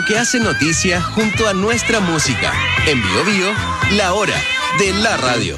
lo que hace noticia junto a nuestra música. En Bio Bio, la hora de la radio.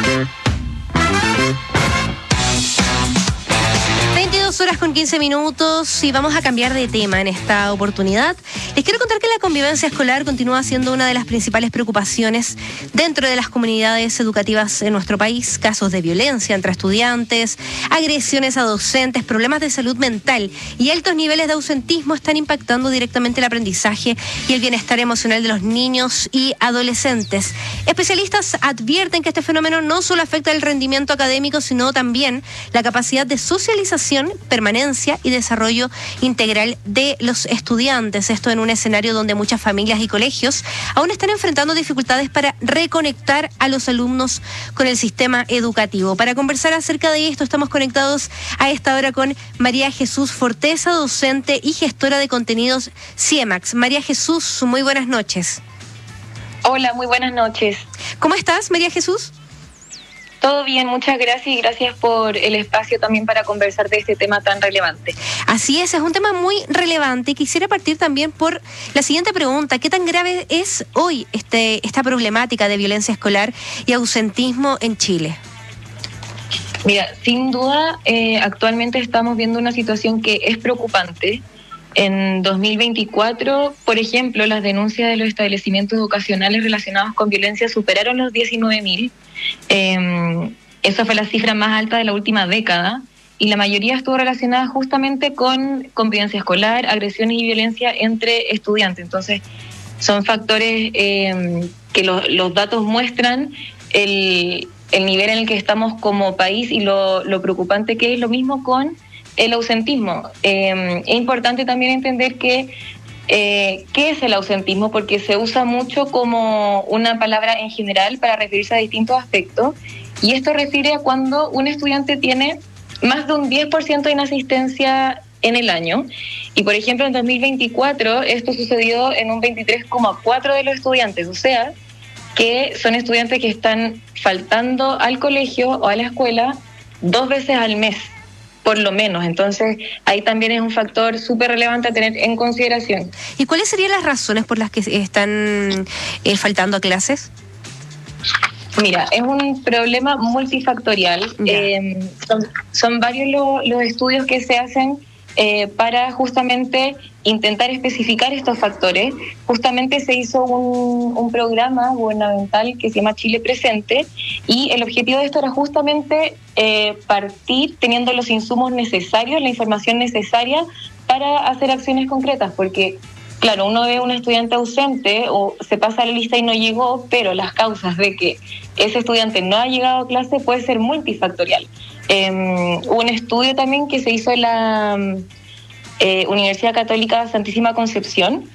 22:15 y vamos a cambiar de tema en esta oportunidad. Les quiero contar que la convivencia escolar continúa siendo una de las principales preocupaciones dentro de las comunidades educativas en nuestro país. Casos de violencia entre estudiantes, agresiones a docentes, problemas de salud mental y altos niveles de ausentismo están impactando directamente el aprendizaje y el bienestar emocional de los niños y adolescentes. Especialistas advierten que este fenómeno no solo afecta el rendimiento académico, sino también la capacidad de socialización, permanencia y desarrollo integral de los estudiantes. Esto en un escenario donde muchas familias y colegios aún están enfrentando dificultades para reconectar a los alumnos con el sistema educativo. Para conversar acerca de esto estamos conectados a esta hora con María Jesús Forteza, docente y gestora de contenidos CIEMAX. María Jesús, muy buenas noches. Hola, muy buenas noches. ¿Cómo estás, María Jesús? Todo bien, muchas gracias y gracias por el espacio también para conversar de este tema tan relevante. Así es un tema muy relevante. Quisiera partir también por la siguiente pregunta. ¿Qué tan grave es hoy esta problemática de violencia escolar y ausentismo en Chile? Mira, sin duda, actualmente estamos viendo una situación que es preocupante. En 2024, por ejemplo, las denuncias de los establecimientos educacionales relacionados con violencia superaron los 19.000. Esa fue la cifra más alta de la última década y la mayoría estuvo relacionada justamente con convivencia escolar, agresiones y violencia entre estudiantes. Entonces, son factores que los datos muestran el nivel en el que estamos como país y lo preocupante que es. Lo mismo con el ausentismo. Es importante también entender qué es el ausentismo, porque se usa mucho como una palabra en general para referirse a distintos aspectos, y esto refiere a cuando un estudiante tiene más de un 10% de inasistencia en el año, y por ejemplo en 2024 esto sucedió en un 23,4% de los estudiantes, o sea que son estudiantes que están faltando al colegio o a la escuela 2 veces al mes, por lo menos. Entonces, ahí también es un factor súper relevante a tener en consideración. ¿Y cuáles serían las razones por las que están faltando a clases? Mira, es un problema multifactorial. Son varios los estudios que se hacen para justamente intentar especificar estos factores. Justamente se hizo un programa gubernamental que se llama Chile Presente, y el objetivo de esto era justamente partir teniendo los insumos necesarios, la información necesaria para hacer acciones concretas, porque claro, uno ve a un estudiante ausente o se pasa la lista y no llegó, pero las causas de que ese estudiante no ha llegado a clase puede ser multifactorial. Hubo un estudio también que se hizo en la Universidad Católica Santísima Concepción,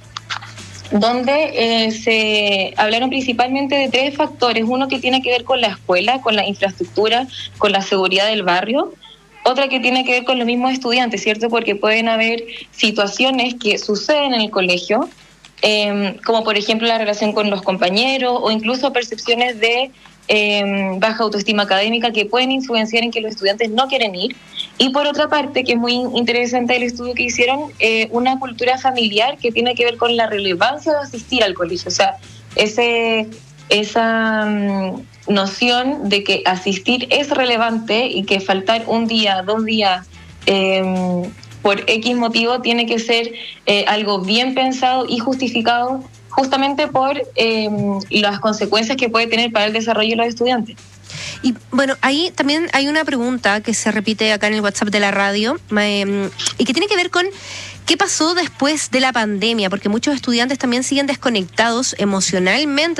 donde se hablaron principalmente de 3 factores. Uno que tiene que ver con la escuela, con la infraestructura, con la seguridad del barrio. Otra que tiene que ver con los mismos estudiantes, ¿cierto? Porque pueden haber situaciones que suceden en el colegio, como por ejemplo la relación con los compañeros o incluso percepciones de baja autoestima académica que pueden influenciar en que los estudiantes no quieren ir. Y por otra parte, que es muy interesante el estudio que hicieron, una cultura familiar que tiene que ver con la relevancia de asistir al colegio. O sea, esa noción de que asistir es relevante y que faltar un día, 2 días por X motivo tiene que ser algo bien pensado y justificado justamente por las consecuencias que puede tener para el desarrollo de los estudiantes. Y bueno, ahí también hay una pregunta que se repite acá en el WhatsApp de la radio y que tiene que ver con qué pasó después de la pandemia, porque muchos estudiantes también siguen desconectados emocionalmente